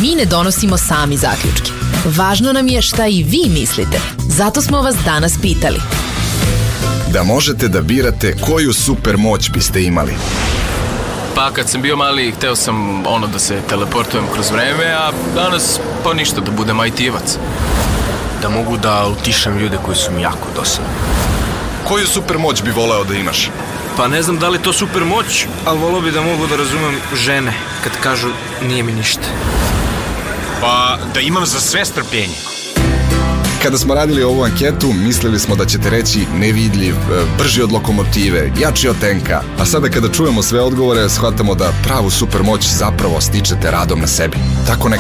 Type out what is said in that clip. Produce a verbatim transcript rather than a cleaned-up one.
Mi ne donosimo sami zaključke. Važno nam je šta i vi mislite. Zato smo vas danas pitali. Da možete da birate koju super moć biste imali. Pa kad sam bio mali, hteo sam ono da se teleportujem kroz vreme, a danas pa ništa, da budem aj ti-evac. Da mogu da utišam ljude koji su mi jako dosadni. Koju super moć bi voleo da imaš? Pa ne znam da li to super moć, ali voleo bi da mogu da razumem žene kad kažu nije mi ništa. Pa da imam za sve strpljenje. Kada smo radili ovu anketu, mislili smo da ćete reći nevidljiv, brži od lokomotive, jači od tenka. A sada kada čujemo sve odgovore, shvatamo da pravu supermoć zapravo stičete radom na sebi. Tako neka